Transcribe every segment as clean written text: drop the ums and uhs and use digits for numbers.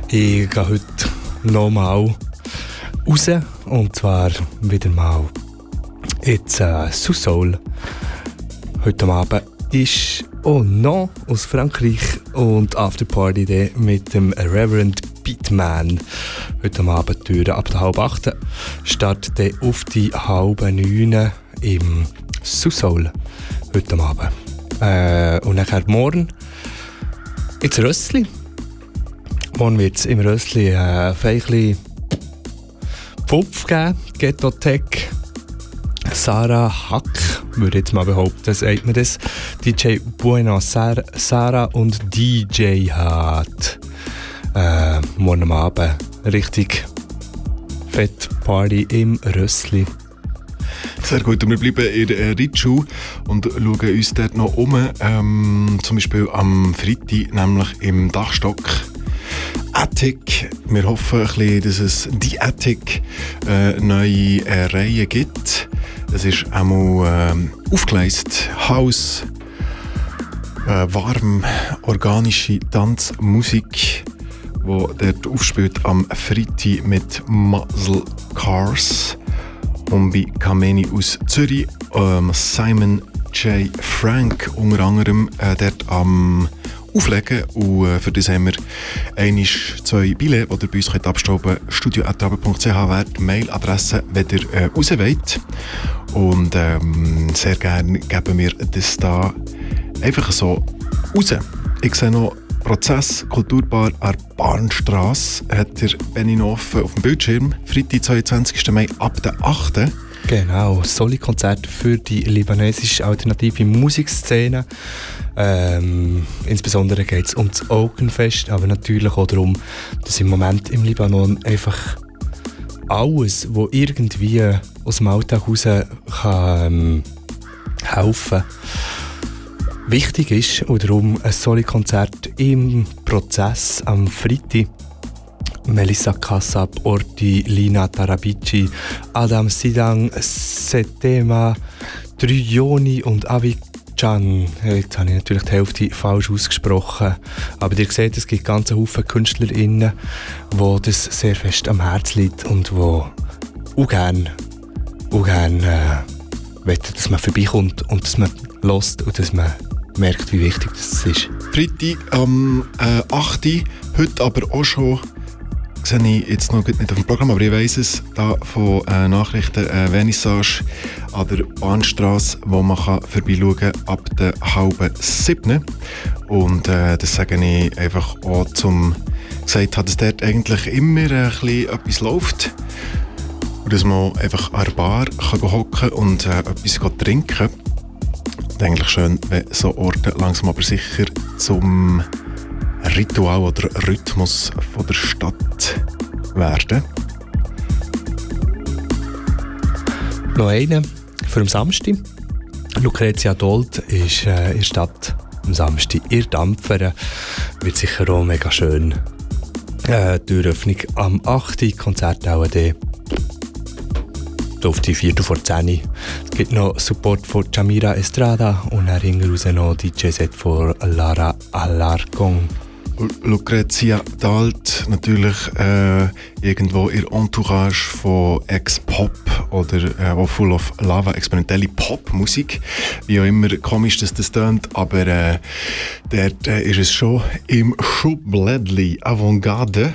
Ich gehe heute nochmal raus, und zwar wieder mal jetzt Sous Soul. Heute Abend ist auch noch aus Frankreich und Afterparty mit dem Reverend Beatman. Heute Abend Türen ab der 7:30 startet auf die 8:30 im Sous Soul. Heute Abend. Und nachher morgen ins Rössli. Morgen wird es im Rössli feierlich Pfupf geben. Ghetto Tech. Sarah Hack, würde ich jetzt mal behaupten, sagt man das. DJ Buena Sarah und DJ Hat. Morgen Abend richtig fett Party im Rössli. Sehr gut, und wir bleiben in der Ritschule und schauen uns dort noch um. Zum Beispiel am Freitag, nämlich im Dachstock Attic. Wir hoffen ein bisschen, dass es die Attic neue Reihe gibt. Es ist einmal aufgeleistet House, warm, organische Tanzmusik, die dort aufspielt am Freitag mit Muscle Cars. Und bei Kameni aus Zürich, Simon J. Frank unter anderem dort am Auflegen. Und für das haben wir 2 Billette, die ihr bei uns abstauben könnt. studio@trabe.ch wäre die Mailadresse, wenn ihr raus wollt. Und sehr gerne geben wir das da einfach so raus. Ich sehe noch Prozess, Kulturbar an der Bahnstrasse, hat der Benny offen auf dem Bildschirm. Freitag, 22. Mai, ab der 8. Genau, Soli-Konzert für die libanesische alternative Musikszene. Insbesondere geht es um das Augenfest, aber natürlich auch darum, dass im Moment im Libanon einfach alles, was irgendwie aus dem Alltag heraus kann, helfen kann, wichtig ist. Und darum ein Soli-Konzert im Prozess am Freitag. Melissa Kassab, Orti, Lina Tarabici, Adam Sidang, Setema, Tryoni und Avicii. Jetzt habe ich natürlich die Hälfte falsch ausgesprochen. Aber ihr seht, es gibt ganz Haufen KünstlerInnen, die das sehr fest am Herzen liegt und die auch gerne wollen, dass man vorbeikommt und dass man hört und dass man merkt, wie wichtig das ist. Freitag am 8. Heute aber auch schon, sehe ich jetzt noch nicht auf dem Programm, aber ich weiss es, da von Nachrichten, Vernissage an der Bahnstrasse, wo man vorbeischauen kann, ab der 6:30. Und das sage ich einfach auch gesagt habe, dass dort eigentlich immer ein bisschen etwas läuft. Und dass man einfach an der Bar hocken kann und etwas trinken kann. Eigentlich schön, wenn so Orte langsam aber sicher zum Ritual oder Rhythmus von der Stadt werden. Noch einen für den Samstag. Lucrezia Dold ist in der Stadt am Samstag. Ihr Dampfern wird sicher auch mega schön. Die Eröffnung am 8. Konzert auch auf die 4:10. Es gibt noch Support von Jamira Estrada und dann hinten raus noch DJ-Set von Lara Alarcon. Lucrezia Dalt, natürlich irgendwo ihr Entourage von Ex-Pop oder auch Full of Lava, experimentelle Popmusik. Wie auch immer komisch das tönt, aber dort ist es schon im Schublädli Avantgarde.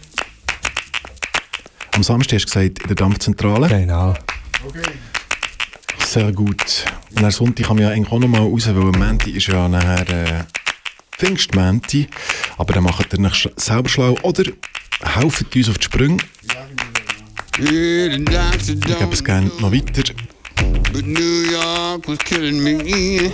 Am Samstag hast du gesagt, in der Dampfzentrale. Genau. Okay. Sehr gut. Und am Sonntag kann man ja eigentlich auch noch mal raus, weil am Montag ist ja nachher Pfingstmänti. Aber dann macht ihr euch selber schlau oder helft uns auf die Sprünge. Ich gebe es gerne noch weiter. But New York was killing me.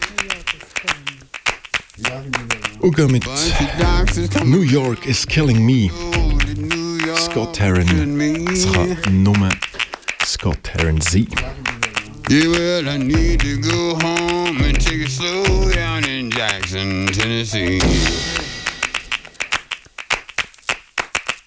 Und gehen mit New York is Killing Me. Scott Heron. Es kann nur Scott Heron sein. Yeah, well, I need to go home and take it slow down in Jackson, Tennessee.